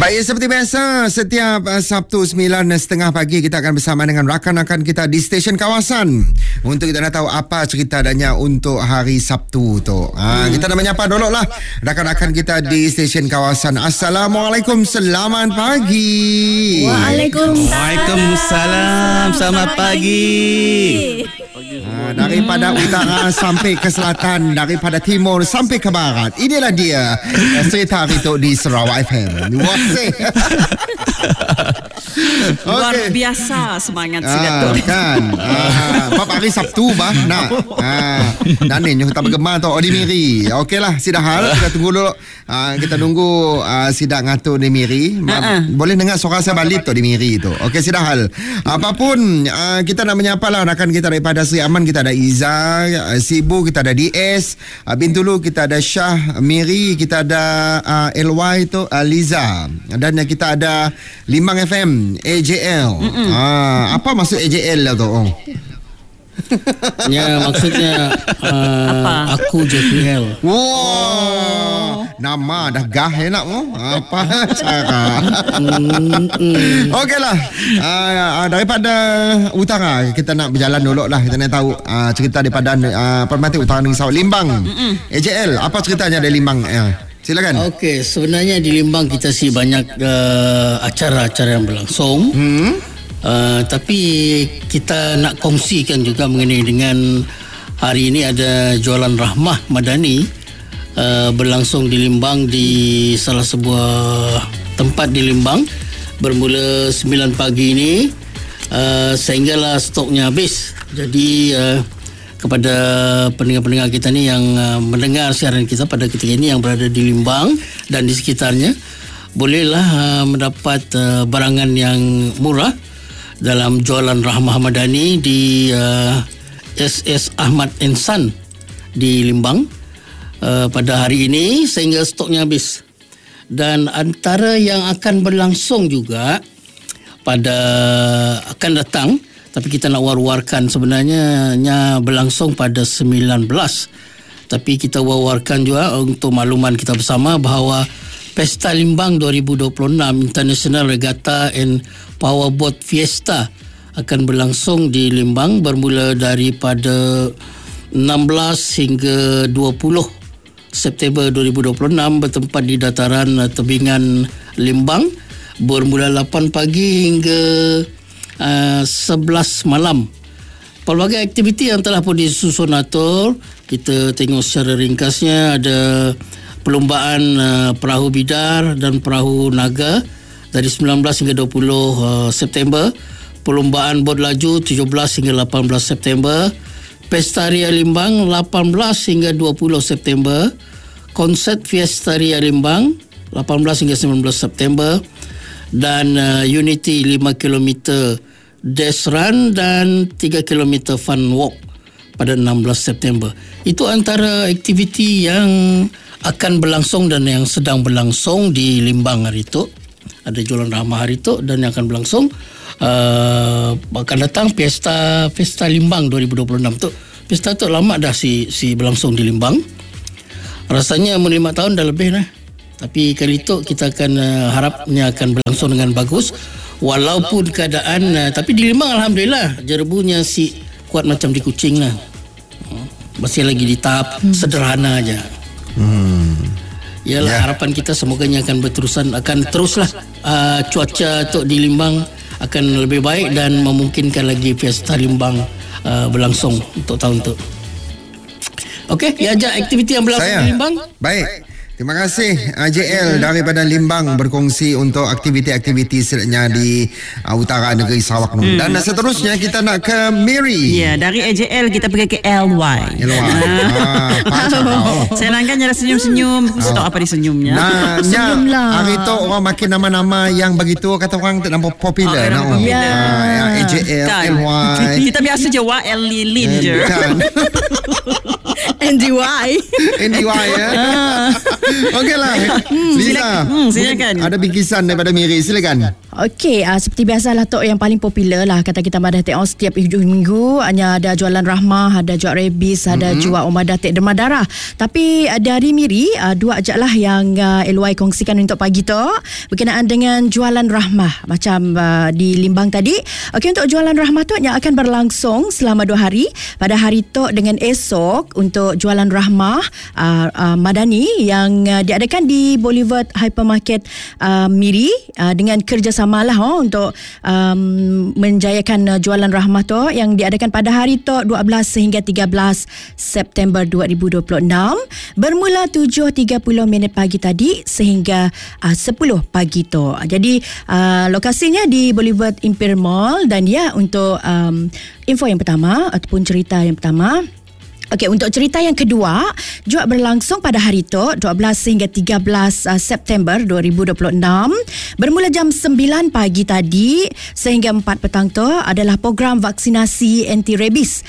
Baik, seperti biasa, setiap Sabtu 9.30 pagi kita akan bersama dengan rakan-rakan kita di stesen kawasan untuk kita nak tahu apa cerita adanya untuk hari Sabtu tu. Kita nak menyapa dulu lah rakan-rakan kita di stesen kawasan. Assalamualaikum, selamat pagi. Waalaikumsalam, selamat pagi. Daripada utara sampai ke selatan, daripada timur sampai ke barat. Inilah dia cerita hari tu di Sarawak FM. Luar biasa semangat si Datuk. Kan. Apa hari Sabtu bah nak. Dan ni kita bergema tu di Miri. Okeylah, sidah hal kita tunggu dulu. Kita tunggu sidak ngatur di Miri. Boleh dengar suara saya balik tu di Miri tu. Okey, sidah hal. Apapun kita nak menyapa lah rakan kita daripada Sri Aman. Kita ada Iza, Sibu, kita ada DS, Bintulu, kita ada Syah, Miri, kita ada LY tu, Liza, dan kita ada Limbang FM, AJL. Apa maksud AJL lah tu? Ya, maksudnya aku JPL. Wow, nama dah gah enak mu. Apa cara? Okeylah. Daripada utara kita nak berjalan dulu lah. Kita nak tahu cerita daripada Permata Utara Negeri Sarawak, Limbang. AJL, apa ceritanya dari Limbang? Silakan. Okey, sebenarnya di Limbang kita sih banyak acara-acara yang berlangsung. Tapi kita nak kongsikan juga mengenai dengan hari ini ada jualan Rahmah Madani berlangsung di Limbang, di salah sebuah tempat di Limbang, bermula 9 pagi ini sehinggalah stoknya habis. Jadi kepada pendengar-pendengar kita ni yang mendengar siaran kita pada ketika ini yang berada di Limbang dan di sekitarnya, bolehlah mendapat barangan yang murah dalam jualan Rahmah Madani di SS Ahmad Insan di Limbang pada hari ini sehingga stoknya habis. Dan antara yang akan berlangsung juga pada akan datang, tapi kita nak war-warkan, sebenarnya berlangsung pada 19, tapi kita war-warkan juga untuk makluman kita bersama bahawa Pesta Limbang 2026 International Regatta and Powerboat Fiesta akan berlangsung di Limbang bermula daripada 16 hingga 20 September 2026 bertempat di dataran tebingan Limbang bermula 8 pagi hingga 11 malam. Pelbagai aktiviti yang telah pun disusun atur, kita tengok secara ringkasnya. Ada perlombaan perahu bidar dan perahu naga dari 19 hingga 20 September. Perlombaan bot laju 17 hingga 18 September. Pesta Ria Limbang 18 hingga 20 September. Konsert Fiesta Ria Limbang 18 hingga 19 September. Dan Unity 5 km Dash Run dan 3 km Fun Walk pada 16 September. Itu antara aktiviti yang akan berlangsung dan yang sedang berlangsung di Limbang hari itu. Ada jualan Rahmah hari itu dan yang akan berlangsung akan datang Pesta Limbang 2026 tu. Pesta tu lama dah si berlangsung di Limbang. Rasanya 5 tahun dah lebih dah. Tapi kali itu kita akan harapnya akan berlangsung dengan bagus. Walaupun keadaan tapi di Limbang alhamdulillah jerebunya si kuat macam di Kuching lah. Masih lagi di tahap sederhana aja. Yalah, harapan kita semoganya akan teruslah cuaca tu di Limbang akan lebih baik dan memungkinkan lagi Fiesta Limbang berlangsung untuk tahun tu. Okey, ajak aktiviti yang berlangsung di Limbang. Baik. Terima kasih JL daripada Limbang berkongsi untuk aktiviti-aktiviti sebenarnya di utara negeri Sarawak. Dan seterusnya kita nak ke Miri. Ya, dari AJL kita pergi ke LY. Saya langgan ada senyum-senyum. Mesti tahu apa dia senyumnya. Senyum lah. Hari tu orang makin nama-nama yang begitu kata orang tak nampak popular. kan. AJL, LY. Kita biasa je YL Lilin je. NDY. NDY ya. Okeylah. Liza. Silakan. Ada bingkisan daripada Miri, silakan. Okey, seperti biasalah Tok, yang paling popular lah kata kita Madah tengok setiap hujung minggu hanya ada jualan rahmah, ada jual rebis, ada jual umat datik derma darah. Tapi dari Miri dua ajak lah yang LY kongsikan untuk pagi tu berkenaan dengan jualan rahmah macam di Limbang tadi. Okey, untuk jualan rahmah tu yang akan berlangsung selama 2 hari, pada hari tu dengan esok untuk jualan rahmah Madani yang diadakan di Boulevard Hypermarket Miri dengan kerjasama lah untuk menjayakan jualan rahmah tu yang diadakan pada hari tu 12 sehingga 13 September 2026 bermula 7.30 minit pagi tadi sehingga 10 pagi tu. Jadi lokasinya di Boulevard Imperial Mall. Dan ya, untuk info yang pertama ataupun cerita yang pertama. Okey, untuk cerita yang kedua juga berlangsung pada hari itu 12 sehingga 13 September 2026 bermula jam 9 pagi tadi sehingga 4 petang tu adalah program vaksinasi anti-rabies,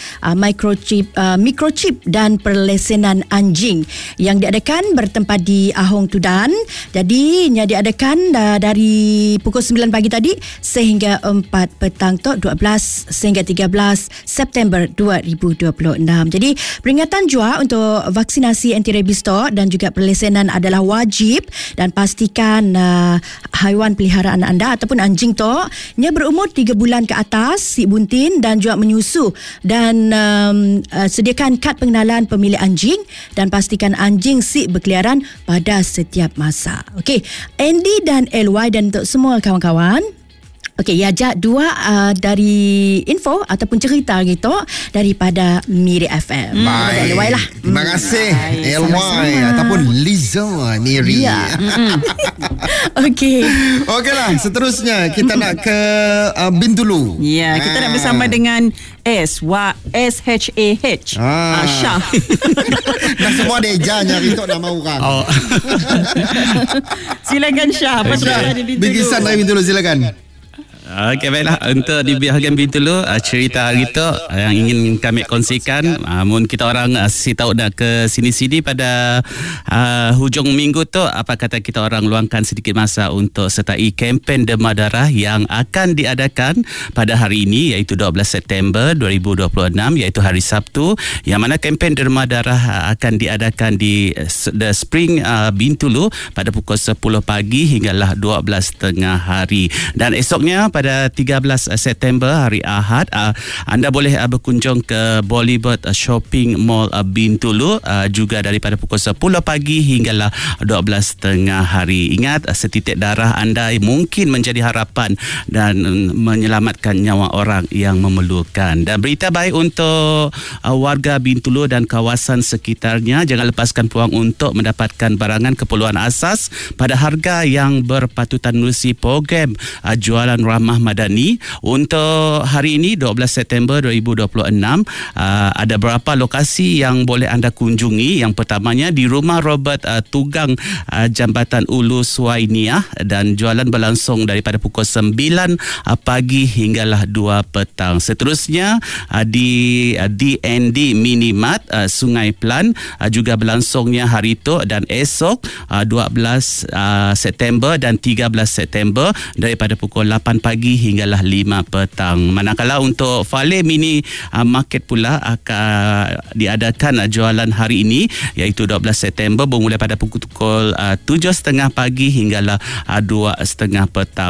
microchip dan perlesenan anjing yang diadakan bertempat di Ahong Tudan. Jadi yang diadakan dari pukul 9 pagi tadi sehingga 4 petang tu 12 sehingga 13 September 2026. Jadi peringatan jua untuk vaksinasi anti-rabies dan juga perlesenan adalah wajib dan pastikan haiwan peliharaan anda ataupun anjing nya berumur 3 bulan ke atas, si buntin dan juga menyusu, dan sediakan kad pengenalan pemilik anjing dan pastikan anjing si berkeliaran pada setiap masa. Okey, Andy dan LY dan untuk semua kawan-kawan. Okey, ya, dua dari info ataupun cerita gitu daripada Miri FM. Baik. Lah. Terima kasih LY ataupun Liza Miri. Ya. Okey. Okeylah, seterusnya kita nak ke Bintulu. Ya, kita nak bersama dengan SHAH. Syah. Dah semua deja nyari tok nama orang. Silakan Syah. Apa cerita di Bintulu? Bingkisan dari Bintulu, silakan. Okey, baiklah. Untuk di bahagian Bintulu, cerita hari tu yang ingin kami kongsikan, mun kita orang si tahu nak ke sini-sini pada hujung minggu tu, apa kata kita orang luangkan sedikit masa untuk sertai kempen derma darah yang akan diadakan pada hari ini, iaitu 12 September 2026, iaitu hari Sabtu, yang mana kempen derma darah akan diadakan di The Spring Bintulu pada pukul 10 pagi hinggalah 12.30 hari. Dan esoknya pada 13 September hari Ahad, anda boleh berkunjung ke Boulevard Shopping Mall Bintulu juga daripada pukul 10 pagi hinggalah 12.30 hari. Ingat, setitik darah anda mungkin menjadi harapan dan menyelamatkan nyawa orang yang memerlukan. Dan berita baik untuk warga Bintulu dan kawasan sekitarnya, jangan lepaskan peluang untuk mendapatkan barangan keperluan asas pada harga yang berpatutan menerusi program jualan rahmah Madani. Untuk hari ini 12 September 2026 ada beberapa lokasi yang boleh anda kunjungi. Yang pertamanya di Rumah Robert Tugang, Jambatan Ulu Suainiah, dan jualan berlangsung daripada pukul 9 pagi hinggalah 2 petang. Seterusnya di DND Minimart Sungai Pelan juga berlangsungnya hari itu dan esok 12 September dan 13 September daripada pukul 8 pagi hinggalah 5 petang. Manakala untuk Fale Mini Market pula akan diadakan jualan hari ini, iaitu 12 September bermula pada pukul 7.30 pagi hinggalah 2.30 petang.